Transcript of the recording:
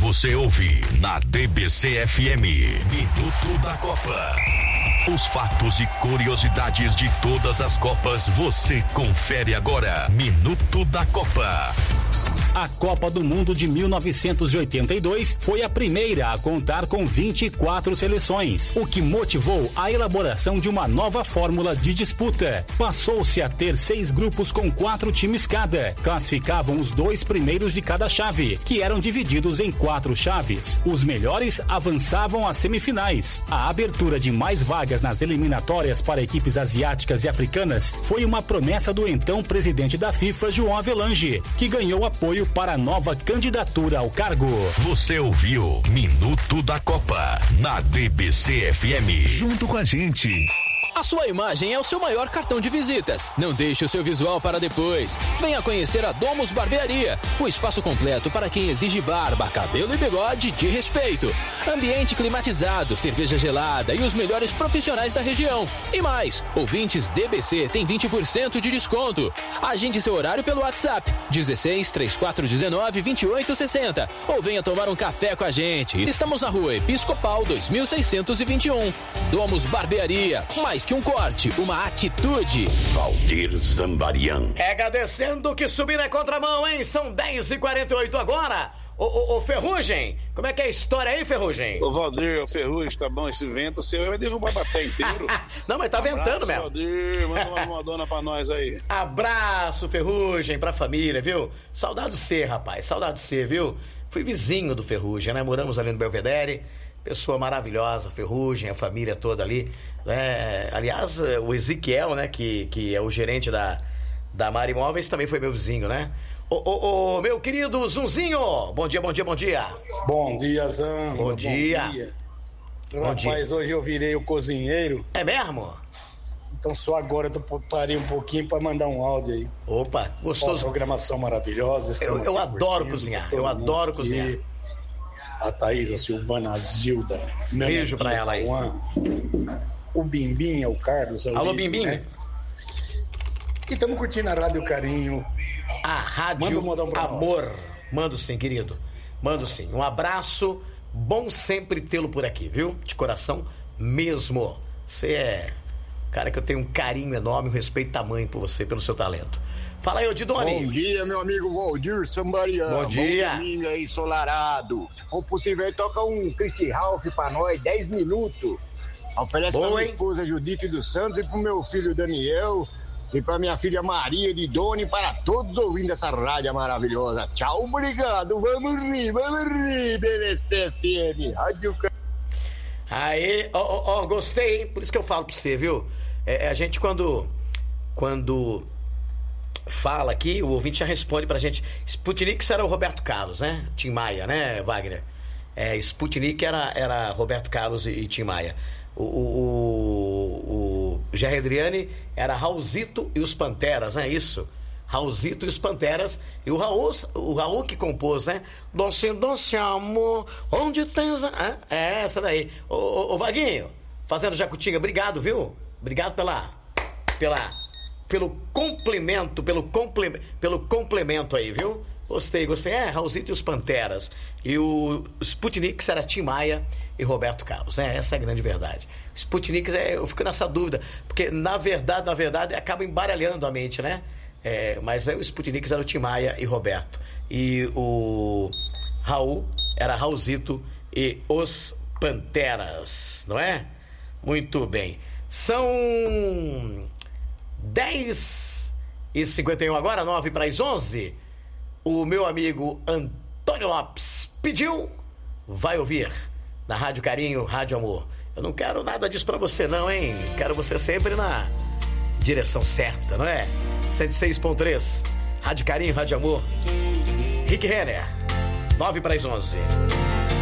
você ouve na DBC-FM. Minuto da Copa. Os fatos e curiosidades de todas as Copas você confere agora. Minuto da Copa. A Copa do Mundo de 1982 foi a primeira a contar com 24 seleções, o que motivou a elaboração de uma nova fórmula de disputa. Passou-se a ter 6 grupos com 4 times cada. Classificavam os 2 primeiros de cada chave, que eram divididos em 4 chaves. Os melhores avançavam às semifinais. A abertura de mais vagas nas eliminatórias para equipes asiáticas e africanas foi uma promessa do então presidente da FIFA, João Avelange, que ganhou apoio para a nova candidatura ao cargo. Você ouviu Minuto da Copa na DBC-FM. Junto com a gente. A sua imagem é o seu maior cartão de visitas. Não deixe o seu visual para depois. Venha conhecer a Domus Barbearia, o espaço completo para quem exige barba, cabelo e bigode de respeito. Ambiente climatizado, cerveja gelada e os melhores profissionais da região. E mais, ouvintes DBC têm 20% de desconto. Agende seu horário pelo WhatsApp 16 3419 2860 ou venha tomar um café com a gente. Estamos na Rua Episcopal 2621. Domus Barbearia, mais que um corte, uma atitude. Valdir Zambarian. Pega descendo que subir é contramão, hein? São 10h48 agora. Ô Ferrugem, como é que é a história aí, Ferrugem? Ô Valdir, Ferrugem, tá bom esse vento, você vai derrubar o baté inteiro. Não, mas tá ventando mesmo. Valdir, manda uma modona pra nós aí. Abraço, Ferrugem, pra família, viu? Saudade de você, rapaz, saudade de você, viu? Fui vizinho do Ferrugem, né? Moramos ali no Belvedere. Pessoa maravilhosa, Ferrugem, a família toda ali. Aliás, o Ezequiel, né, que é o gerente da Mari Imóveis, também foi meu vizinho, né? Ô, meu querido Zunzinho, bom dia. Bom dia, Zan. Bom dia. Rapaz, hoje eu virei o cozinheiro. É mesmo? Então só agora eu parei um pouquinho pra mandar um áudio aí. Opa, gostoso. Uma programação maravilhosa. Eu adoro cozinhar, eu adoro cozinhar. A Thaís, a Silvana, a Zilda. Beijo pra ela aí. O Bimbim, o Carlos. Alô, Bimbim. Né? E estamos curtindo a Rádio Carinho. A Rádio Amor. Nós. Mando sim, querido. Mando sim. Um abraço. Bom sempre tê-lo por aqui, viu? De coração mesmo. Você é cara que eu tenho um carinho enorme, um respeito tamanho por você, pelo seu talento. Fala aí, Odidoni. Bom dia, meu amigo Valdir Zambarian. Bom dia. Bom domingo aí, ensolarado. Se for possível, toca um Christy Ralph pra nós, 10 minutos. Oferece pra minha esposa Judite dos Santos e pro meu filho Daniel e pra minha filha Maria de Doni, para todos ouvindo essa rádio maravilhosa. Tchau, obrigado. Vamos rir, BBC FM, Rádio Aí, gostei, hein? Por isso que eu falo pra você, viu? A gente quando fala aqui, o ouvinte já responde pra gente. Sputnik era o Roberto Carlos, né? Tim Maia, né, Wagner? Sputnik era Roberto Carlos e Tim Maia. O Jair Adriani era Raulzito e os Panteras, né? Isso. Raulzito e os Panteras. E o Raul que compôs, né? Doce amor, onde tens... essa daí. Ô Vaguinho, fazendo Jacutinga, obrigado, viu? Obrigado pelo complemento aí, viu? Gostei. Raulzito e os Panteras. E o Sputnik era Tim Maia e Roberto Carlos, né? Essa é a grande verdade. Sputnik, eu fico nessa dúvida, porque na verdade acaba embaralhando a mente, né? Mas o Sputnik era o Tim Maia e Roberto. E o Raul era Raulzito e os Panteras, não é? Muito bem. São 10h51 agora, 9:11. O meu amigo Antônio Lopes pediu, vai ouvir na Rádio Carinho, Rádio Amor. Eu não quero nada disso pra você não, hein? Quero você sempre na direção certa, não é? 106.3, Rádio Carinho, Rádio Amor. Rick Renner, 9:11.